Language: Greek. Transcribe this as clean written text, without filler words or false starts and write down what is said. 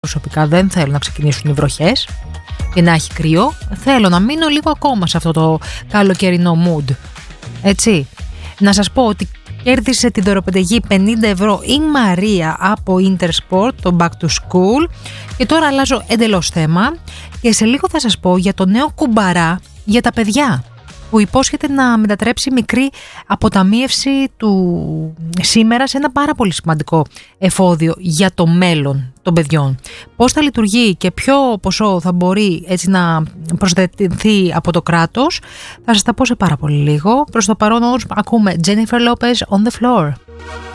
προσωπικά δεν θέλω να ξεκινήσουν οι βροχές και να έχει κρύο. Θέλω να μείνω λίγο ακόμα σε αυτό το καλοκαιρινό mood. Έτσι. Να σας πω ότι κέρδισε την δωροπεντεγή 50 ευρώ η Μαρία από Intersport, το Back to School. Και τώρα αλλάζω εντελώς θέμα και σε λίγο θα σας πω για το νέο κουμπαρά για τα παιδιά, που υπόσχεται να μετατρέψει μικρή αποταμίευση του σήμερα σε ένα πάρα πολύ σημαντικό εφόδιο για το μέλλον των παιδιών. Πώς θα λειτουργεί και ποιο ποσό θα μπορεί έτσι να προσθεθεί από το κράτος, θα σας τα πω σε πάρα πολύ λίγο. Προς το παρόν όμως ακούμε Jennifer Lopez on the floor.